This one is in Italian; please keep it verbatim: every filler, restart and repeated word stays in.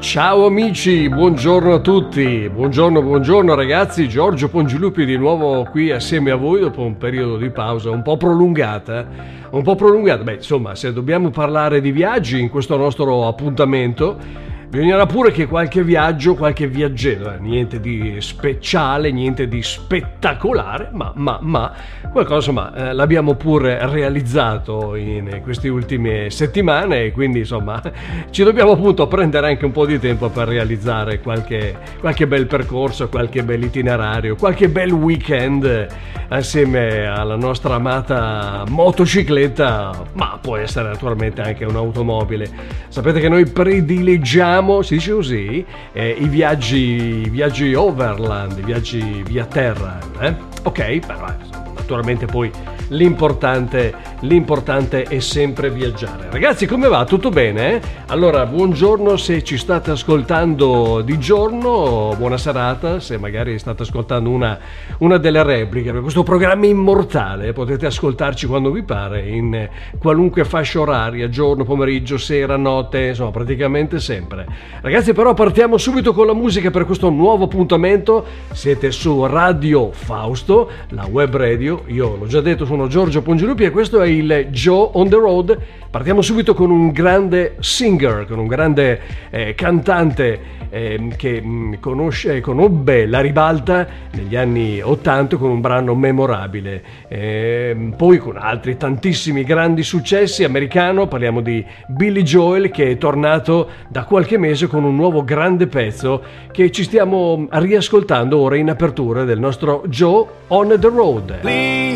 Ciao amici, buongiorno a tutti, buongiorno, buongiorno ragazzi, Giorgio Pongilupi di nuovo qui assieme a voi dopo un periodo di pausa un po' prolungata, un po' prolungata, beh insomma se dobbiamo parlare di viaggi in questo nostro appuntamento bisognerà pure che qualche viaggio, qualche viaggio, eh, niente di speciale, niente di spettacolare, ma, ma, ma qualcosa insomma eh, l'abbiamo pure realizzato in queste ultime settimane e quindi insomma ci dobbiamo appunto prendere anche un po' di tempo per realizzare qualche, qualche bel percorso, qualche bel itinerario, qualche bel weekend assieme alla nostra amata motocicletta, ma può essere naturalmente anche un'automobile. Sapete che noi predileggiamo, si dice così, eh, i viaggi, i viaggi overland, i viaggi via terra, eh? Ok, però naturalmente poi l'importante, l'importante è sempre viaggiare. Ragazzi, come va? Tutto bene? Allora, buongiorno se ci state ascoltando di giorno, buona serata se magari state ascoltando una, una delle repliche, perché questo programma immortale potete ascoltarci quando vi pare, in qualunque fascia oraria, giorno, pomeriggio, sera, notte, insomma praticamente sempre. Ragazzi, però partiamo subito con la musica per questo nuovo appuntamento. Siete su Radio Fausto, la web radio, io l'ho già detto, sono Giorgio Pongilupi e questo è il Joe on the Road. Partiamo subito con un grande singer, con un grande eh, cantante eh, che mh, conosce, conobbe la ribalta negli anni ottanta con un brano memorabile, eh, poi con altri tantissimi grandi successi. Americano, parliamo di Billy Joel, che è tornato da qualche mese con un nuovo grande pezzo che ci stiamo riascoltando ora in apertura del nostro Joe on the Road.